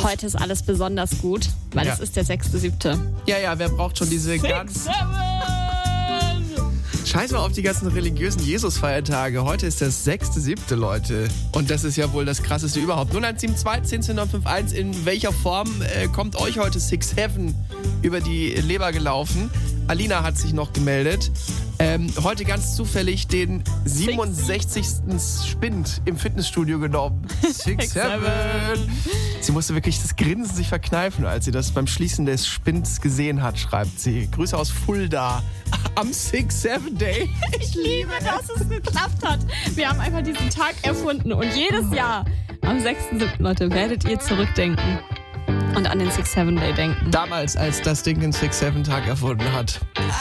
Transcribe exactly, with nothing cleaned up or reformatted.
Heute ist alles besonders gut, weil Ja. es ist der sechste siebte Ja, ja, wer braucht schon diese ganz... Seven! Scheiß mal auf die ganzen religiösen Jesus-Feiertage. Heute ist das sechste siebte, Leute. Und das ist ja wohl das Krasseste überhaupt. null eins sieben zwei, eins null neun fünf eins. In welcher Form äh, kommt euch heute Six Seven über die Leber gelaufen? Alina hat sich noch gemeldet. Ähm, heute ganz zufällig den siebenundsechzigsten Spind im Fitnessstudio genommen. Six Seven. Sie musste wirklich das Grinsen sich verkneifen, als sie das beim Schließen des Spinds gesehen hat, schreibt sie. Grüße aus Fulda am Six Seven Day. Ich liebe, dass es geklappt hat. Wir haben einfach diesen Tag erfunden und jedes Jahr am sechsten siebten Leute, werdet ihr zurückdenken und an den Six Seven Day denken. Damals, als das Ding den Six Seven Tag erfunden hat.